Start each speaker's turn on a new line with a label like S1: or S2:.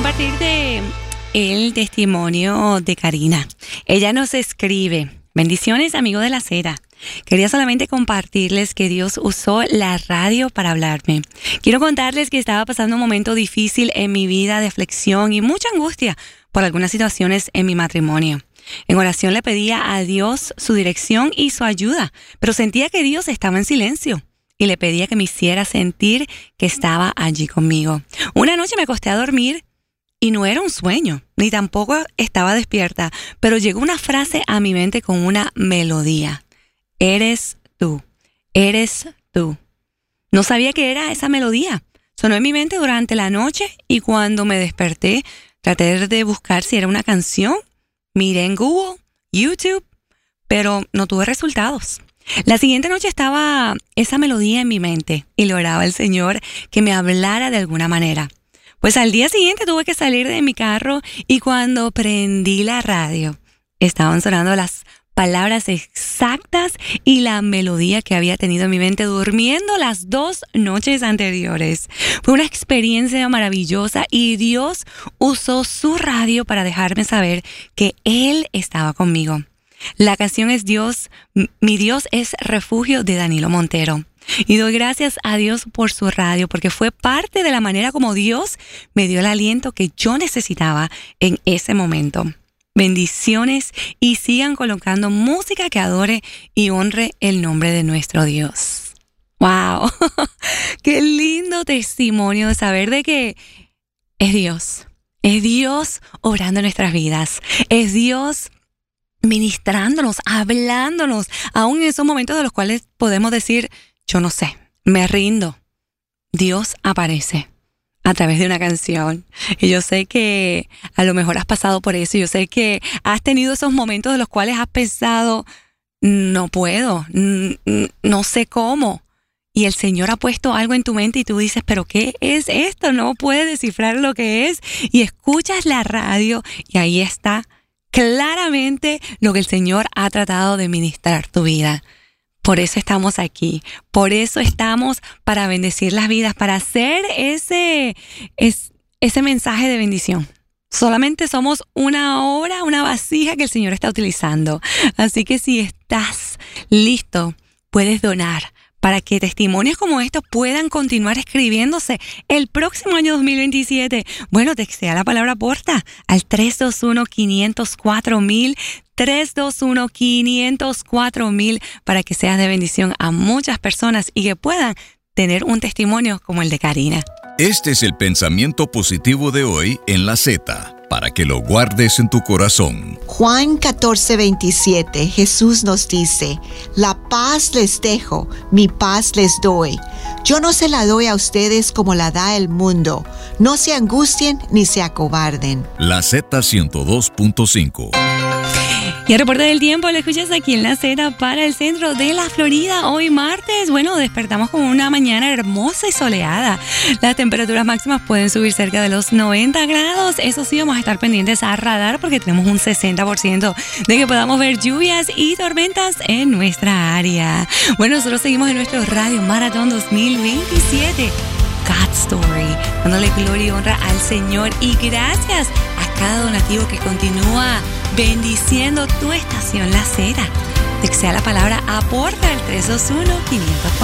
S1: compartirte el testimonio de Karina. Ella nos escribe: bendiciones, amigo de la Z. Quería solamente compartirles que Dios usó la radio para hablarme. Quiero contarles que estaba pasando un momento difícil en mi vida de aflicción y mucha angustia por algunas situaciones en mi matrimonio. En oración le pedía a Dios su dirección y su ayuda, pero sentía que Dios estaba en silencio y le pedía que me hiciera sentir que estaba allí conmigo. Una noche me acosté a dormir y no era un sueño, ni tampoco estaba despierta, pero llegó una frase a mi mente con una melodía. Eres tú, eres tú. No sabía qué era esa melodía. Sonó en mi mente durante la noche y cuando me desperté, traté de buscar si era una canción. Miré en Google, YouTube, pero no tuve resultados. La siguiente noche estaba esa melodía en mi mente y le oraba al Señor que me hablara de alguna manera. Pues al día siguiente tuve que salir de mi carro y cuando prendí la radio, estaban sonando las palabras exactas y la melodía que había tenido en mi mente durmiendo las 2 noches anteriores. Fue una experiencia maravillosa y Dios usó su radio para dejarme saber que Él estaba conmigo. La canción es Dios, mi Dios es refugio, de Danilo Montero. Y doy gracias a Dios por su radio porque fue parte de la manera como Dios me dio el aliento que yo necesitaba en ese momento. Bendiciones y sigan colocando música que adore y honre el nombre de nuestro Dios. ¡Wow! ¡Qué lindo testimonio de saber de que es Dios! Es Dios obrando en nuestras vidas. Es Dios ministrándonos, hablándonos, aún en esos momentos de los cuales podemos decir, yo no sé, me rindo. Dios aparece a través de una canción. Y yo sé que a lo mejor has pasado por eso. Yo sé que has tenido esos momentos de los cuales has pensado, no puedo, no sé cómo. Y el Señor ha puesto algo en tu mente y tú dices, ¿pero qué es esto? No puedes descifrar lo que es. Y escuchas la radio y ahí está claramente lo que el Señor ha tratado de ministrar tu vida. Por eso estamos aquí, por eso estamos para bendecir las vidas, para hacer ese mensaje de bendición. Solamente somos una obra, una vasija que el Señor está utilizando. Así que si estás listo, puedes donar para que testimonios como estos puedan continuar escribiéndose el próximo año 2027. Bueno, textea la palabra aporta al 321-504-1000, 321-504-1000 para que seas de bendición a muchas personas y que puedan tener un testimonio como el de Karina.
S2: Este es el pensamiento positivo de hoy en la Z, para que lo guardes en tu corazón.
S3: Juan 14:27, Jesús nos dice, la paz les dejo, mi paz les doy. Yo no se la doy a ustedes como la da el mundo. No se angustien ni se acobarden.
S2: La Z 102.5.
S1: Y el reporte del tiempo lo escuchas aquí en la Z para el centro de la Florida. Hoy martes, bueno, despertamos con una mañana hermosa y soleada. Las temperaturas máximas pueden subir cerca de los 90 grados. Eso sí, vamos a estar pendientes a radar porque tenemos un 60% de que podamos ver lluvias y tormentas en nuestra área. Bueno, nosotros seguimos en nuestro Radio Maratón 2027. God Story, dándole gloria y honra al Señor y gracias a cada donativo que continúa bendiciendo tu estación La Z. Textea la palabra aporta al 321-504.